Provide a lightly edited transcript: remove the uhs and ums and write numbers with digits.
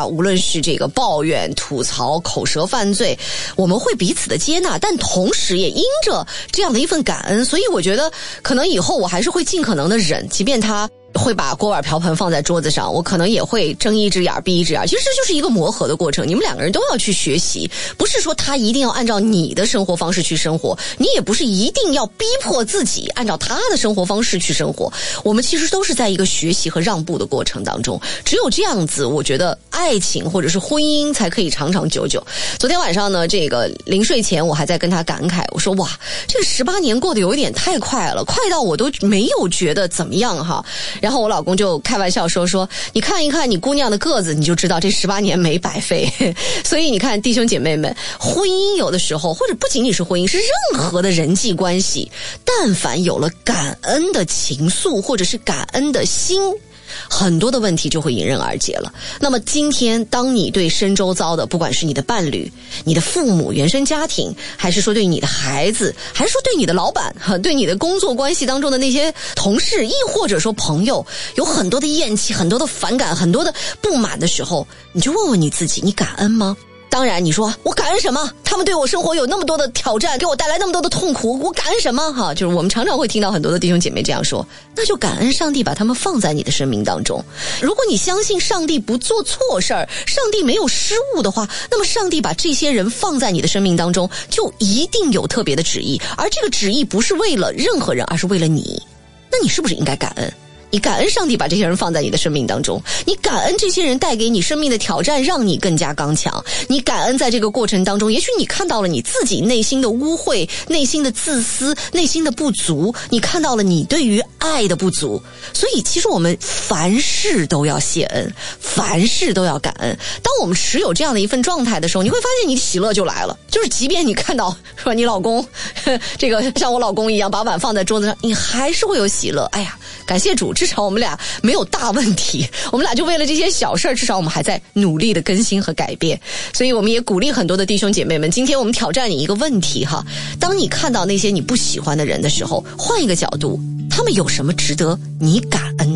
无论是这个抱怨、吐槽、口舌犯罪，我们会彼此的接纳，但同时也因着这样的一份感恩，所以我觉得可能以后我还是会尽可能的忍，即便他会把锅碗瓢盆放在桌子上，我可能也会睁一只眼闭一只眼。其实这就是一个磨合的过程，你们两个人都要去学习，不是说他一定要按照你的生活方式去生活，你也不是一定要逼迫自己按照他的生活方式去生活，我们其实都是在一个学习和让步的过程当中，只有这样子，我觉得爱情或者是婚姻才可以长长久久。昨天晚上呢，这个临睡前我还在跟他感慨，我说哇，这个18年过得有一点太快了，快到我都没有觉得怎么样哈。然后我老公就开玩笑说你看一看你姑娘的个子，你就知道这18年没白费。所以你看弟兄姐妹们，婚姻有的时候，或者不仅仅是婚姻，是任何的人际关系，但凡有了感恩的情愫或者是感恩的心，很多的问题就会迎刃而解了。那么今天当你对身周遭的，不管是你的伴侣、你的父母、原生家庭，还是说对你的孩子，还是说对你的老板，对你的工作关系当中的那些同事，亦或者说朋友，有很多的厌弃、很多的反感、很多的不满的时候，你就问问你自己，你感恩吗？当然你说我感恩什么，他们对我生活有那么多的挑战，给我带来那么多的痛苦，我感恩什么哈？就是我们常常会听到很多的弟兄姐妹这样说，那就感恩上帝把他们放在你的生命当中。如果你相信上帝不做错事儿，上帝没有失误的话，那么上帝把这些人放在你的生命当中，就一定有特别的旨意，而这个旨意不是为了任何人，而是为了你。那你是不是应该感恩？你感恩上帝把这些人放在你的生命当中，你感恩这些人带给你生命的挑战，让你更加刚强，你感恩在这个过程当中，也许你看到了你自己内心的污秽、内心的自私、内心的不足，你看到了你对于爱的不足。所以其实我们凡事都要谢恩，凡事都要感恩。当我们持有这样的一份状态的时候，你会发现你的喜乐就来了。就是即便你看到说你老公这个像我老公一样把碗放在桌子上，你还是会有喜乐。哎呀，感谢主，至少我们俩没有大问题，我们俩就为了这些小事儿，至少我们还在努力的更新和改变。所以我们也鼓励很多的弟兄姐妹们，今天我们挑战你一个问题哈，当你看到那些你不喜欢的人的时候，换一个角度，他们有什么值得你感恩的？